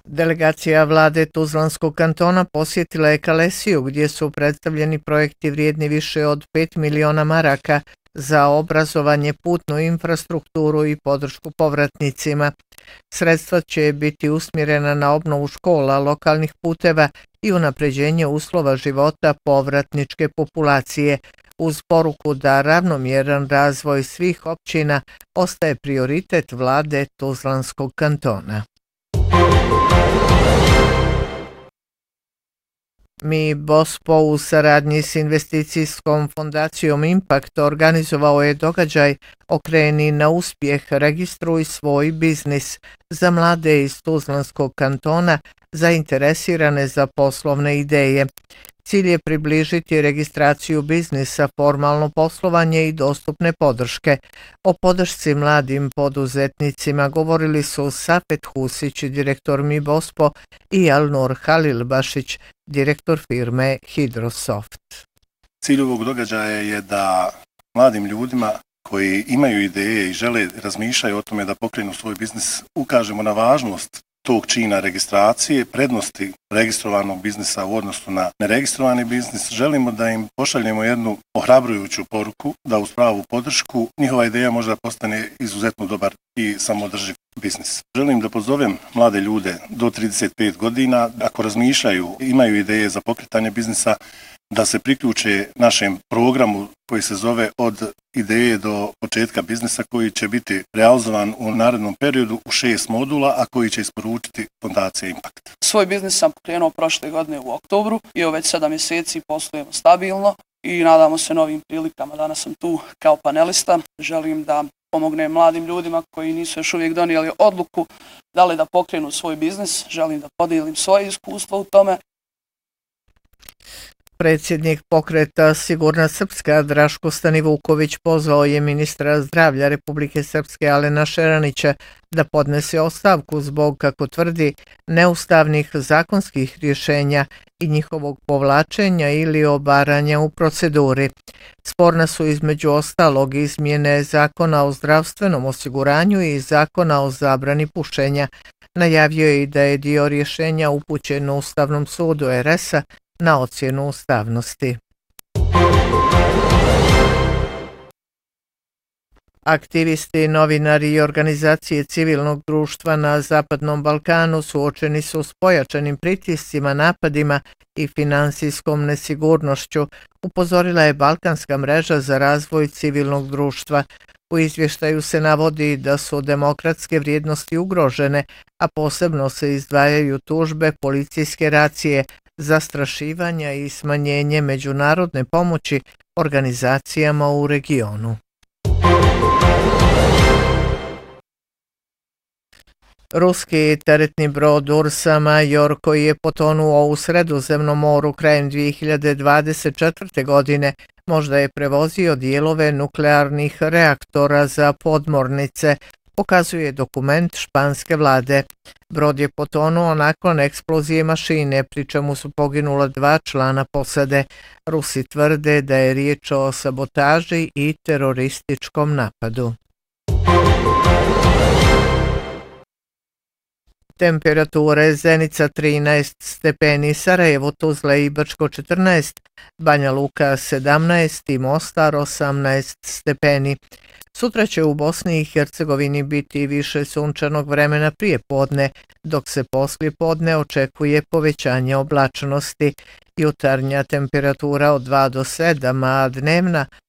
Delegacija vlade Tuzlanskog kantona posjetila je Kalesiju gdje su predstavljeni projekti vrijedni više od 5 miliona maraka za obrazovanje, putnu infrastrukturu i podršku povratnicima. Sredstva će biti usmjerena na obnovu škola, lokalnih puteva i unapređenje uslova života povratničke populacije, uz poruku da ravnomjeran razvoj svih općina ostaje prioritet vlade Tuzlanskog kantona. Mi Bospo u saradnji s investicijskom fondacijom Impact organizovao je događaj Okreni na uspjeh, registruj svoj biznis za mlade iz Tuzlanskog kantona zainteresirane za poslovne ideje. Cilj je približiti registraciju biznisa, formalno poslovanje i dostupne podrške. O podršci mladim poduzetnicima govorili su Safet Husić, direktor Mi Bospo, i Alnur Halilbašić, direktor firme Hidrosoft. Cilj ovog događaja je da mladim ljudima koji imaju ideje i žele razmišljaju o tome da pokrenu svoj biznis, ukažemo na važnost tog čina registracije, prednosti registrovanog biznisa u odnosu na neregistrovani biznis. Želimo da im pošaljemo jednu ohrabrujuću poruku da uz pravu podršku njihova ideja može da postane izuzetno dobar i samoodrživ biznis. Želim da pozovem mlade ljude do 35 godina, ako razmišljaju, imaju ideje za pokretanje biznisa, da se priključe našem programu koji se zove Od ideje do početka biznisa, koji će biti realizovan u narednom periodu u 6 modula, a koji će isporučiti fondacija Impact. Svoj biznis sam pokrenuo prošle godine u oktobru i već 7 mjeseci poslujemo stabilno i nadamo se novim prilikama. Danas sam tu kao panelista. Želim da pomognem mladim ljudima koji nisu još uvijek donijeli odluku da li da pokrenu svoj biznis. Želim da podijelim svoje iskustvo u tome. Predsjednik pokreta Sigurna Srpska Draško Stanivuković pozvao je ministra zdravlja Republike Srpske Alena Šeranića da podnese ostavku zbog, kako tvrdi, neustavnih zakonskih rješenja i njihovog povlačenja ili obaranja u proceduri. Sporna su između ostalog izmjene Zakona o zdravstvenom osiguranju i Zakona o zabrani pušenja. Najavio je i da je dio rješenja upućen Ustavnom sudu RS-a na ocjenu ustavnosti. Aktivisti, novinari i organizacije civilnog društva na Zapadnom Balkanu suočeni su s pojačanim pritiscima, napadima i finansijskom nesigurnošću, upozorila je Balkanska mreža za razvoj civilnog društva. U izvještaju se navodi da su demokratske vrijednosti ugrožene, a posebno se izdvajaju tužbe, policijske racije, zastrašivanja i smanjenje međunarodne pomoći organizacijama u regionu. Ruski teretni brod Ursa Major, koji je potonuo u Sredozemnom moru krajem 2024. godine, možda je prevozio dijelove nuklearnih reaktora za podmornice, pokazuje dokument španske vlade. Brod je potonuo nakon eksplozije mašine, pri čemu su poginula 2 člana posade. Rusi tvrde da je riječ o sabotaži i terorističkom napadu. Temperature: Zenica 13 stepeni, Sarajevo, Tuzla i Brčko 14, Banja Luka 17 i Mostar 18 stepeni. Sutra će u Bosni i Hercegovini biti više sunčanog vremena prije podne, dok se poslije podne očekuje povećanje oblačnosti. Jutarnja temperatura od 2 do 7, a dnevna